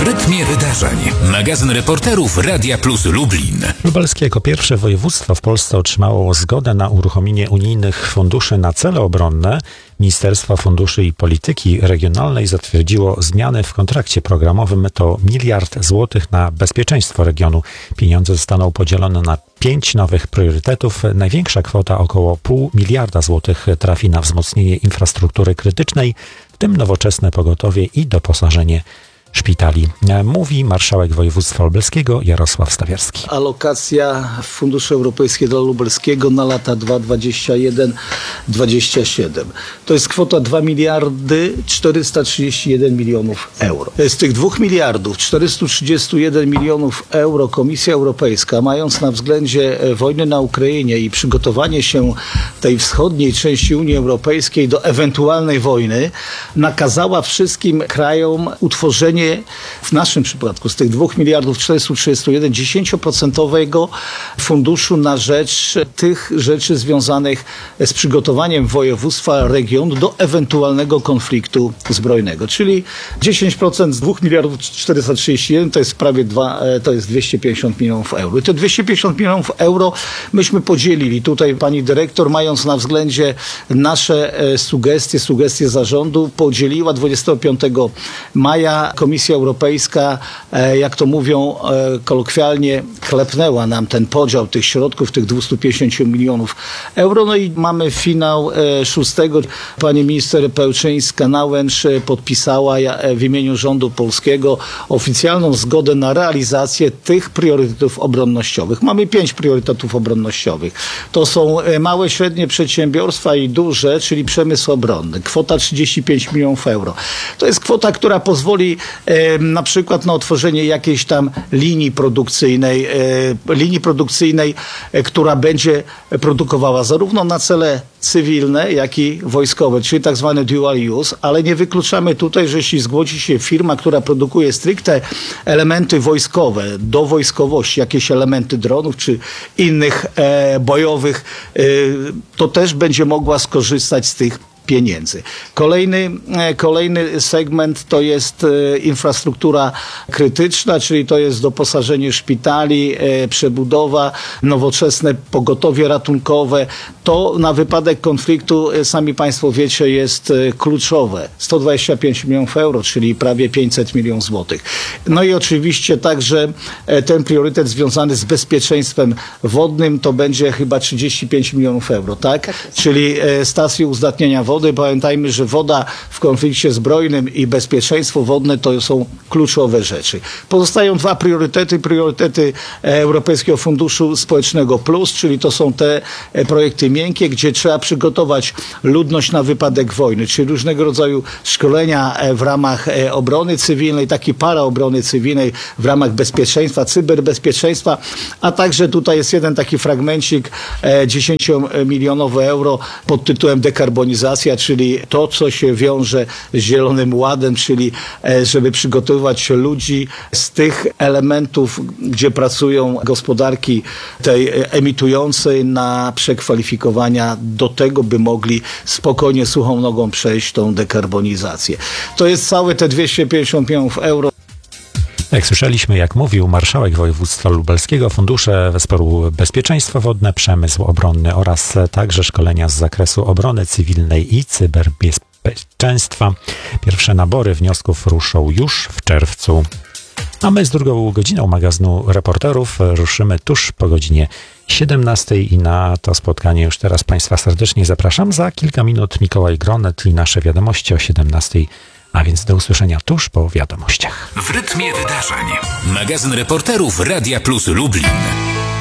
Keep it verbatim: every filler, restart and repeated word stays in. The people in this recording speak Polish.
W rytmie wydarzeń. Magazyn reporterów Radia Plus Lublin. Lubelskie jako pierwsze województwo w Polsce otrzymało zgodę na uruchomienie unijnych funduszy na cele obronne. Ministerstwo Funduszy i Polityki Regionalnej zatwierdziło zmiany w kontrakcie programowym. To miliard złotych na bezpieczeństwo regionu. Pieniądze zostaną podzielone na pięć nowych priorytetów. Największa kwota, około pół miliarda złotych, trafi na wzmocnienie infrastruktury krytycznej, w tym nowoczesne pogotowie i doposażenie szpitali. Mówi marszałek województwa lubelskiego Jarosław Stawiarski. Alokacja Funduszy Europejskie dla Lubelskiego na lata dwa tysiące dwudziesty pierwszy do dwudziestego siódmego. To jest kwota dwa miliardy czterysta trzydzieści jeden milionów euro. Z tych dwóch miliardów czterysta trzydzieści jeden milionów euro Komisja Europejska, mając na względzie wojnę na Ukrainie i przygotowanie się tej wschodniej części Unii Europejskiej do ewentualnej wojny, nakazała wszystkim krajom utworzenie w naszym przypadku z tych dwóch miliardów czterysta trzydzieści jeden dziesięcioprocentowego funduszu na rzecz tych rzeczy związanych z przygotowaniem województwa, regionu do ewentualnego konfliktu zbrojnego. Czyli dziesięć procent z dwóch miliardów czterysta trzydzieści jeden to jest prawie dwa, to jest dwieście pięćdziesiąt milionów euro. I te dwieście pięćdziesiąt milionów euro myśmy podzielili. Tutaj pani dyrektor, mając na względzie nasze sugestie, sugestie zarządu, podzieliła dwudziestego piątego maja Komisja Europejska, jak to mówią kolokwialnie, klepnęła nam ten podział tych środków, tych dwieście pięćdziesiąt milionów euro. No i mamy finał szóstego. Pani minister Pełczyńska-Nałęcz podpisała w imieniu rządu polskiego oficjalną zgodę na realizację tych priorytetów obronnościowych. Mamy pięć priorytetów obronnościowych. To są małe, średnie przedsiębiorstwa i duże, czyli przemysł obronny. Kwota trzydzieści pięć milionów euro. To jest kwota, która pozwoli na przykład na otworzenie jakiejś tam linii produkcyjnej, linii produkcyjnej, która będzie produkowała zarówno na cele cywilne, jak i wojskowe, czyli tak zwany dual use, ale nie wykluczamy tutaj, że jeśli zgłodzi się firma, która produkuje stricte elementy wojskowe, do wojskowości, jakieś elementy dronów czy innych e, bojowych, e, to też będzie mogła skorzystać z tych pieniędzy. Kolejny, kolejny segment to jest infrastruktura krytyczna, czyli to jest doposażenie szpitali, przebudowa, nowoczesne pogotowie ratunkowe. To na wypadek konfliktu, sami państwo wiecie, jest kluczowe. sto dwadzieścia pięć milionów euro, czyli prawie pięćset milionów złotych. No i oczywiście także ten priorytet związany z bezpieczeństwem wodnym to będzie chyba trzydzieści pięć milionów euro, tak? Czyli stacje uzdatniania wody. Pamiętajmy, że woda w konflikcie zbrojnym i bezpieczeństwo wodne to są kluczowe rzeczy. Pozostają dwa priorytety. Priorytety Europejskiego Funduszu Społecznego Plus, czyli to są te projekty miękkie, gdzie trzeba przygotować ludność na wypadek wojny, czyli różnego rodzaju szkolenia w ramach obrony cywilnej, takiej paraobrony cywilnej w ramach bezpieczeństwa, cyberbezpieczeństwa, a także tutaj jest jeden taki fragmencik dziesięciomilionowy euro pod tytułem dekarbonizacja, czyli to, co się wiąże z Zielonym Ładem, czyli żeby przygotowywać ludzi z tych elementów, gdzie pracują gospodarki tej emitującej, na przekwalifikowania do tego, by mogli spokojnie, suchą nogą przejść tą dekarbonizację. To jest całe te dwieście pięćdziesiąt milionów euro. Jak słyszeliśmy, jak mówił marszałek województwa lubelskiego, fundusze wesporu bezpieczeństwo wodne, przemysł obronny oraz także szkolenia z zakresu obrony cywilnej i cyberbezpieczeństwa. Pierwsze nabory wniosków ruszą już w czerwcu. A my z drugą godziną magazynu reporterów ruszymy tuż po godzinie siedemnastej i na to spotkanie już teraz Państwa serdecznie zapraszam. Za kilka minut Mikołaj Gronet i nasze wiadomości o siedemnastej. A więc do usłyszenia tuż po wiadomościach. W rytmie wydarzeń. Magazyn reporterów Radia Plus Lublin.